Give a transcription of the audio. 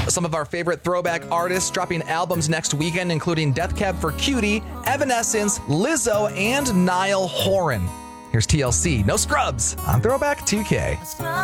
Some of our favorite throwback artists dropping albums next weekend, including Death Cab for Cutie, Evanescence, Lizzo, and Niall Horan. Here's TLC, No Scrubs on Throwback 2K.